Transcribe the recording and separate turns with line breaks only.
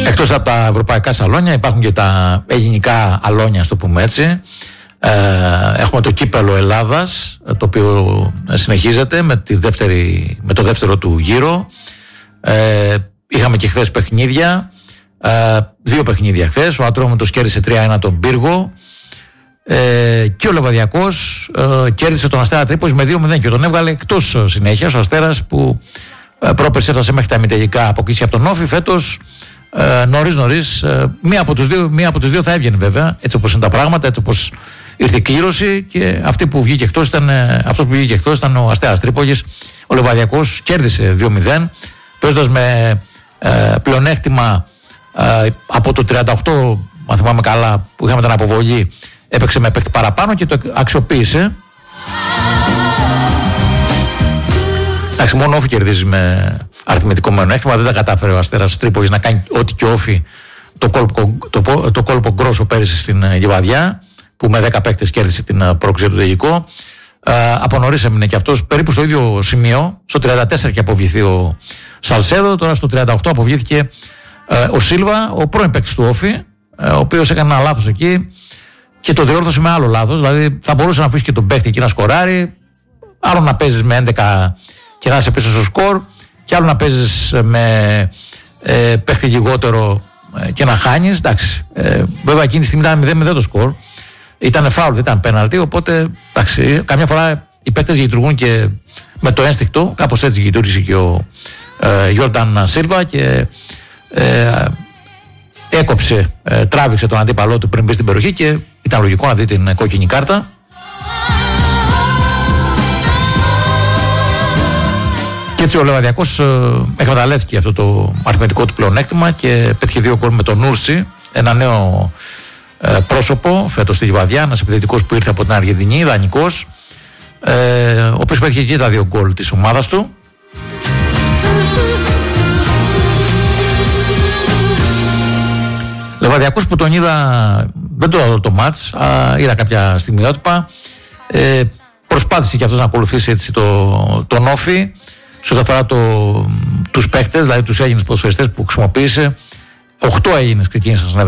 Εκτός από τα ευρωπαϊκά σαλόνια υπάρχουν και τα ελληνικά αλόνια, στο πούμε έτσι. Έχουμε το κύπελο Ελλάδας, το οποίο συνεχίζεται με το δεύτερο του γύρο. Είχαμε και χθες παιχνίδια, 2 παιχνίδια χθες. Ο Ατρόμητος κέρδισε 3-1 τον Πύργο, και ο Λεβαδιακός κέρδισε τον Αστέρα Τρίπολης με 2-0 και τον έβγαλε εκτός συνέχειας. Ο Αστέρας που πρόπερση έφτασε μέχρι τα ημιτελικά, αποκλείστηκε από τον Όφη. Φέτος νωρίς μία από τους δύο θα έβγαινε, βέβαια, έτσι όπως είναι τα πράγματα, έτσι όπως ήρθε η κλήρωση, και αυτός που βγήκε εκτός ήταν ο Αστέρας Τρίπολης. Ο Λεβαδιακός κέρδισε 2-0 παίζοντας με πλεονέκτημα από το 38, αν θυμάμαι καλά, που είχαμε την αποβολή. Έπαιξε με παίκτη παραπάνω και το αξιοποίησε. Εντάξει, μόνο Όφη κερδίζει με αριθμητικό μειονέκτημα. Δεν τα κατάφερε ο Αστέρας Τρίπολης να κάνει ό,τι και Όφη το κόλπο γκρόσο πέρυσι στην Λιβαδιά, που με 10 παίκτες κέρδισε την πρόκριση του τελικό. Από νωρίς έμεινε και αυτός περίπου στο ίδιο σημείο. Στο 34 και αποβληθεί ο Σαλσέδο. Τώρα στο 38 αποβλήθηκε ο Σίλβα, ο πρώην παίκτης του Όφη, ο οποίος έκανε ένα λάθος εκεί και το διόρθωσε με άλλο λάθος. Δηλαδή θα μπορούσε να αφήσει και τον παίκτη εκεί να σκοράρει, άλλο να παίζεις με 11 και να είσαι πίσω στο σκορ, και άλλο να παίζεις με παίκτη λιγότερο και να χάνεις. Εντάξει, βέβαια εκείνη τη στιγμή ήταν 0-0 το σκορ. Ήταν φάουλ, δεν ήταν πέναλτι, οπότε εντάξει, καμιά φορά οι παίκτες λειτουργούν και με το ένστικτο. Κάπως έτσι λειτουργήσε και ο Γιόρνταν Σίλβα και έκοψε, τράβηξε τον αντίπαλό του πριν μπει στην περιοχή και ήταν λογικό να δει την κόκκινη κάρτα. Και έτσι ο Λεβαδιακός εκμεταλλεύτηκε αυτό το αριθμητικό του πλεονέκτημα και πέτυχε 2 γκολ με τον Νούρση, ένα νέο πρόσωπο φέτος στη Λιβαδιά, ένας επιθετικός που ήρθε από την Αργεντινή, δανεικός, ο οποίος πέτυχε και τα 2 γκολ της ομάδας του. Λεβαδιακός που τον είδα, δεν το είδα το μάτς, είδα κάποια στιγμιότυπα, προσπάθησε και αυτός να ακολουθήσει έτσι τον Όφη σε ό,τι αφορά τους παίκτες, δηλαδή τους Έλληνες ποδοσφαιριστές που χρησιμοποίησε. 8 Έλληνες ξεκίνησαν στην